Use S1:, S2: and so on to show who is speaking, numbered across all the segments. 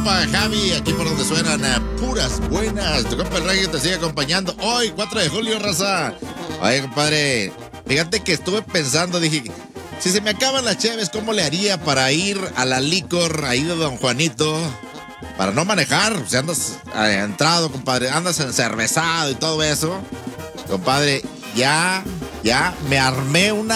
S1: compa Javi, aquí por donde suenan puras buenas. Tu compa el Regio te sigue acompañando hoy, 4 de julio, raza. Oye, compadre, fíjate que estuve pensando, dije, si se me acaban las cheves, ¿cómo le haría para ir a la licor ahí de Don Juanito? Para no manejar, si andas entrado, compadre, andas encervezado y todo eso. Compadre, ya me armé un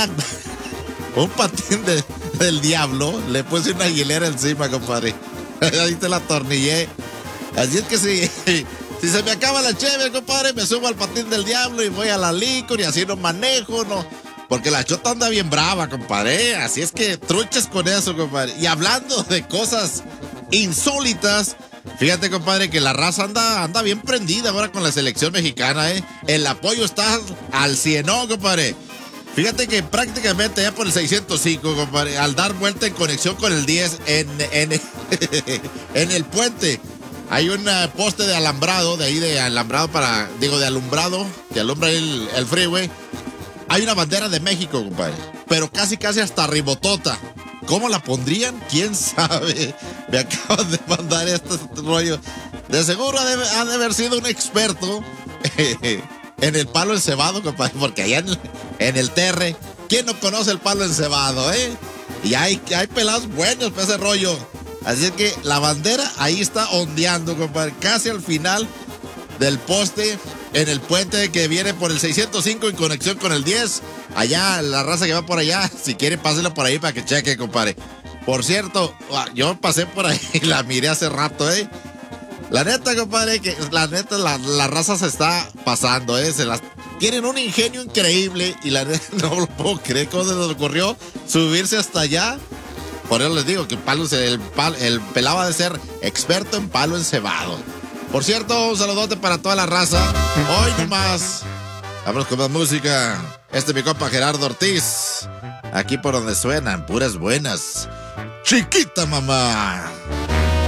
S1: patín del diablo, le puse una hilera encima, compadre. Ahí te la atornillé. Así es que si se me acaba la cheve, compadre, me subo al patín del diablo y voy a la licor y así no manejo, no. Porque la chota anda bien brava, compadre. Así es que truches con eso, compadre. Y hablando de cosas insólitas, fíjate, compadre, que la raza anda bien prendida ahora con la selección mexicana, ¿eh? El apoyo está al 100, compadre. Fíjate que prácticamente ya por el 605, compadre, al dar vuelta en conexión con el 10 en el puente, hay un poste de alambrado, de alumbrado que alumbra el freeway. Hay una bandera de México, compadre, pero casi hasta ribotota. ¿Cómo la pondrían? ¿Quién sabe? Me acaban de mandar este rollo. De seguro ha de haber sido un experto en el palo encebado, compadre, porque allá en el Terre, ¿quién no conoce el palo encebado, Y hay pelados buenos para ese rollo. Así es que la bandera ahí está ondeando, compadre, casi al final del poste, en el puente que viene por el 605 en conexión con el 10. Allá, la raza que va por allá, si quiere, pásela por ahí para que cheque, compadre. Por cierto, yo pasé por ahí y la miré hace rato, La neta, compadre, que la raza se está pasando, tienen un ingenio increíble y la neta no lo puedo creer cómo se les ocurrió subirse hasta allá. Por eso les digo que el pelado va de ser experto en palo encebado. Por cierto, un saludote para toda la raza. Hoy nomás, vámonos con más música. Este es mi compa Gerardo Ortiz. Aquí por donde suenan puras buenas. Chiquita mamá.